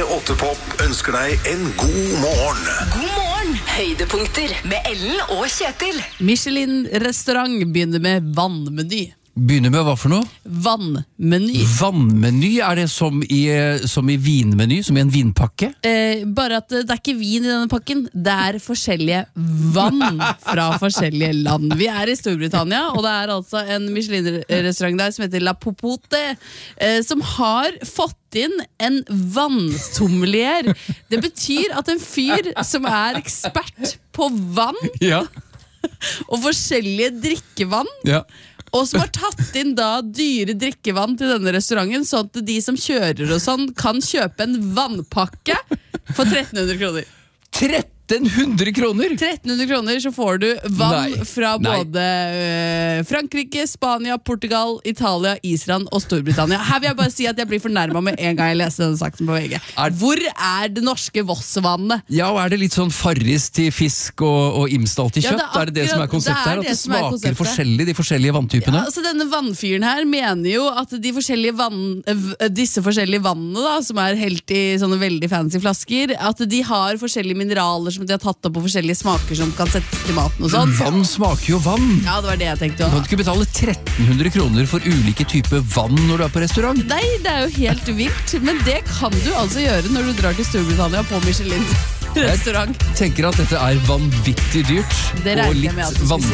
P8 Pop ønsker deg en god morgen. God morgen! Høydepunkter med Ellen og Kjetil. Michelin-restaurant begynner med vannmeny. Begynner med hva for noe? Vannmeny. Vannmeny, er det som i vinmeny, som i en vinpakke? Bare at det er ikke vin i denne pakken. Det er forskjellige vann fra forskjellige land. Vi er i Storbritannia, og det er altså en Michelin-restaurant der som heter La Popote, som har fått inn en vannsommelier. Det betyr at en fyr som er ekspert på vann Ja. og forskjellige drikkevann, Ja. og som har tatt inn da dyre drikkevann til denne restauranten, sånn at de som kjører og sånn kan kjøpe en vannpakke for 1300 kroner. 1300 kroner? 1300 kroner så får du vann Nei. fra Nei. både Frankrike, Spania, Portugal, Italia, Island og Storbritannia. Her vil jeg bare si at jeg blir fornærmet med en gang jeg leser denne saken på VG. Hvor er det norske Vossvannet? Ja, og er det litt sånn farris til fisk og Imsdal til Ja, kjøtt? det er er det som er akkurat- konseptet det er her? At det det som er smaker konseptet. forskjellig, de forskjellige vanntypene? Ja, altså denne vannfyren her mener jo at de forskjellige disse forskjellige vannene da, som er helt i sånne veldig fancy flasker, at de har forskjellige mineraler som de har tatt opp på forskjellige smaker som kan settes til maten og sånn. Vann smaker jo vann! Ja, det var det jeg tenkte Du kan også. ikke betale 1300 kroner for ulike typer vann når du er på restaurant. Nei, det er jo helt vilt, men det kan du altså gjøre når du drar til Storbritannia på Michelin-restaurant. Jeg tenker at dette er vanvittig dyrt Det og regner jeg litt med at du skulle si.